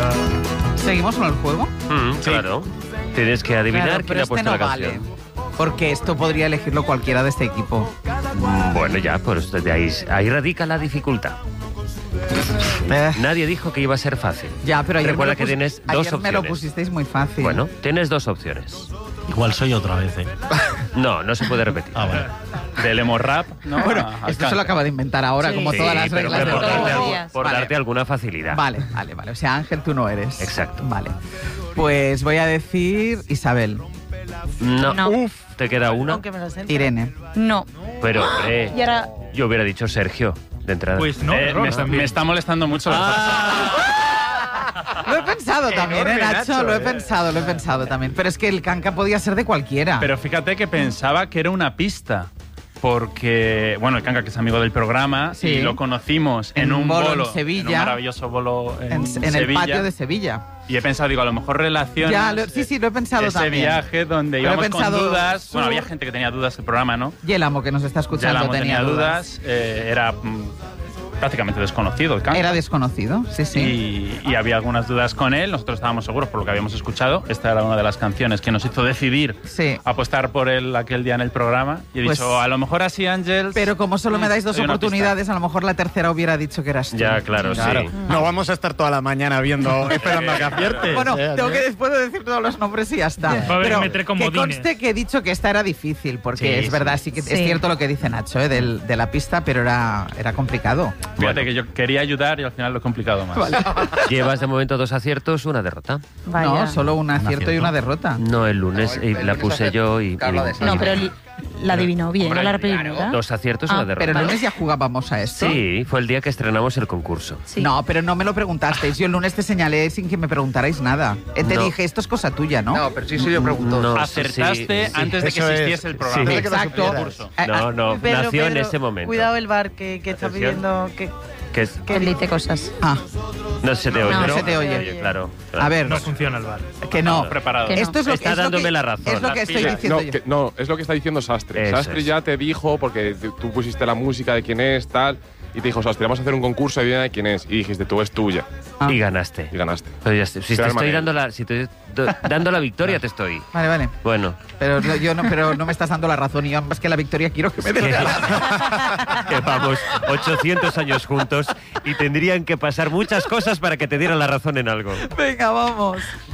¿Seguimos con el juego? Claro. Tienes que adivinar Claro, quién ha puesto no la vale. canción. Porque esto podría elegirlo cualquiera de este equipo. Bueno, ya, pues de ahí radica la dificultad. Nadie dijo que iba a ser fácil. Ya, pero ayer Recuerda que tienes dos ayer me lo opciones. pusisteis muy fácil. Bueno, tienes dos opciones. Igual soy otra vez, ¿eh? No se puede repetir. Ah, vale. Del emo rap, ¿no? Bueno, esto se lo acaba de inventar ahora, Sí. como Sí, todas las pero reglas por del darte, juego. por Vale. darte alguna facilidad. Vale. O sea, Ángel, tú no eres. Exacto. Vale. Pues voy a decir Isabel. No. No. Te queda una. Aunque me lo sé. Irene. No. Pero, hombre, Y ahora... yo hubiera dicho Sergio, de entrada. Pues no, me está molestando mucho. Lo he pensado también, Enorme, Nacho. Lo he Nacho, pensado también. Pero es que el canca podía ser de cualquiera. Pero fíjate que pensaba que era una pista. Porque, bueno, el Kanka, que es amigo del programa, Sí. y lo conocimos En en un un bolo bolo, en Sevilla. en un maravilloso bolo en en el Sevilla. patio de Sevilla. Y he pensado, digo, a lo mejor relaciona Ya, sí, lo he pensado ese también. viaje donde Pero he íbamos pensado, con dudas. Bueno, sur- había gente que tenía dudas del programa, ¿no? Y el amo que nos está Ya escuchando la tenía dudas. Era prácticamente desconocido el Kanka. Era desconocido, sí. Y había algunas dudas con él. Nosotros estábamos seguros por lo que habíamos escuchado. Esta era una de las canciones que nos hizo decidir Sí. apostar por él aquel día en el programa. Y he Pues- dicho, a lo mejor así, Ángel. Pero como solo me dais dos Hay una oportunidades, a lo mejor la tercera hubiera dicho que eras tú. Ya, claro, sí. No vamos a estar toda la mañana viendo, esperando a que acierte. Bueno, tengo que después de decir todos los nombres y ya está. Va a haber Pero que meter que comodines. conste que he dicho que esta era difícil, porque Sí, es verdad, sí que Sí. es cierto lo que dice Nacho, de la pista, pero era complicado. Fíjate que yo quería ayudar y al final lo he complicado más. Llevas de momento 2 aciertos, una derrota. Vaya. No, solo un acierto y acierto. una derrota. No, el lunes la puse yo y... No, pero la adivinó bien, Hombre, ¿no? La claro. pregunta. 2 aciertos, una derrota. Pero el lunes ya jugábamos a esto. Sí, fue el día que estrenamos el concurso. Sí. No, pero no me lo preguntasteis. Yo el lunes te señalé sin que me preguntarais nada. Te No. dije, esto es cosa tuya, ¿no? No, pero sí yo pregunto. No, Acertaste sí, sí. antes de que Eso es. existiese el programa. Sí. Exacto. No, Pedro, nació en Pedro, ese momento. Cuidado el bar que está Atención. pidiendo que Que él dice cosas. Ah, no se te oye, No ¿no? se te oye. Claro. a ver, No funciona el bar. que no. Preparado. Que no. Esto es lo Está es lo dándome que- la razón. Es lo que Las estoy pilas. diciendo No, yo. no, es lo que está diciendo Sastre. Eso Sastre es. ya te dijo, porque tú pusiste la música de quién es, tal, y te dijo, Sastre, vamos a hacer un concurso y adivina de quién es. Y dijiste, tú es tuya. Ah. Y ganaste. Y ganaste. Pero ya está. Si te Pero estoy Manel. dando la victoria, te estoy. Vale. Bueno, Pero no me estás dando la razón y yo más que la victoria quiero que me des la razón. que vamos 800 años juntos y tendrían que pasar muchas cosas para que te dieran la razón en algo. Venga, vamos.